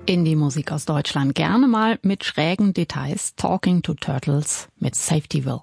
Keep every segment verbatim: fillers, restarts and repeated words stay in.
Indie-Musik aus Deutschland, gerne mal mit schrägen Details. Talking to Turtles mit Safetyville.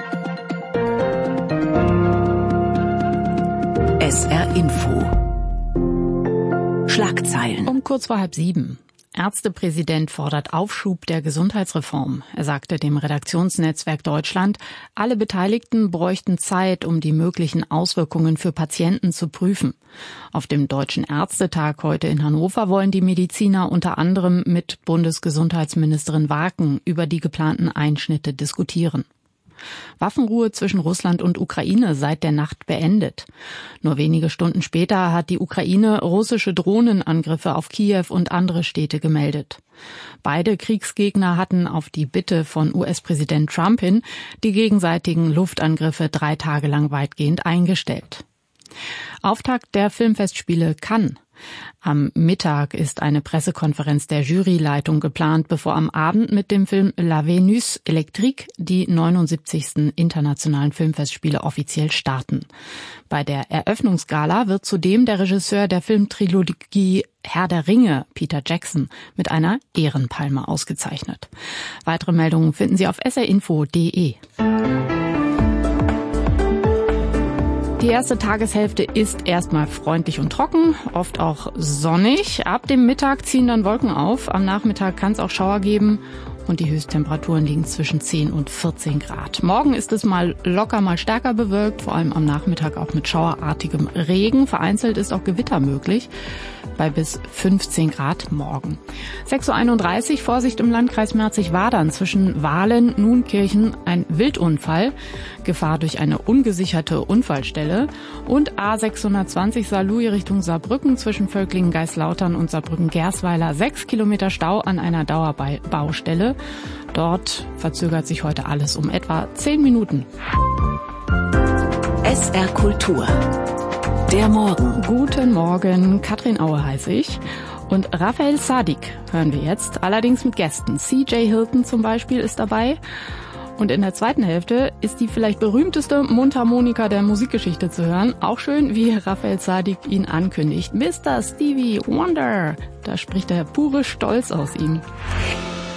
S R Info. Schlagzeilen. Um kurz vor halb sieben. Ärztepräsident fordert Aufschub der Gesundheitsreform. Er sagte dem Redaktionsnetzwerk Deutschland, alle Beteiligten bräuchten Zeit, um die möglichen Auswirkungen für Patienten zu prüfen. Auf dem Deutschen Ärztetag heute in Hannover wollen die Mediziner unter anderem mit Bundesgesundheitsministerin Warken über die geplanten Einschnitte diskutieren. Waffenruhe zwischen Russland und Ukraine seit der Nacht beendet. Nur wenige Stunden später hat die Ukraine russische Drohnenangriffe auf Kiew und andere Städte gemeldet. Beide Kriegsgegner hatten auf die Bitte von U S-Präsident Trump hin die gegenseitigen Luftangriffe drei Tage lang weitgehend eingestellt. Auftakt der Filmfestspiele Cannes. Am Mittag ist eine Pressekonferenz der Juryleitung geplant, bevor am Abend mit dem Film La Vénus Electrique die neunundsiebzigsten internationalen Filmfestspiele offiziell starten. Bei der Eröffnungsgala wird zudem der Regisseur der Filmtrilogie Herr der Ringe, Peter Jackson, mit einer Ehrenpalme ausgezeichnet. Weitere Meldungen finden Sie auf s r info punkt d e. Die erste Tageshälfte ist erstmal freundlich und trocken, oft auch sonnig. Ab dem Mittag ziehen dann Wolken auf. Am Nachmittag kann es auch Schauer geben und die Höchsttemperaturen liegen zwischen zehn und vierzehn Grad. Morgen ist es mal locker, mal stärker bewölkt, vor allem am Nachmittag auch mit schauerartigem Regen. Vereinzelt ist auch Gewitter möglich, bei bis fünfzehn Grad morgen. sechs Uhr einunddreißig, Vorsicht im Landkreis Merzig-Wadern zwischen Wahlen, Nuenkirchen, ein Wildunfall, Gefahr durch eine ungesicherte Unfallstelle und A sechshundertzwanzig Saarlouis Richtung Saarbrücken zwischen Völklingen-Geislautern und Saarbrücken-Gersweiler, sechs Kilometer Stau an einer Dauerbaustelle. Dort verzögert sich heute alles um etwa zehn Minuten. S R Kultur. Der Morgen. Guten Morgen, Katrin Aue heiße ich. Und Raphael Saadiq hören wir jetzt, allerdings mit Gästen. C J Hilton zum Beispiel ist dabei. Und in der zweiten Hälfte ist die vielleicht berühmteste Mundharmonika der Musikgeschichte zu hören. Auch schön, wie Raphael Saadiq ihn ankündigt. Mister Stevie Wonder. Da spricht der pure Stolz aus ihm.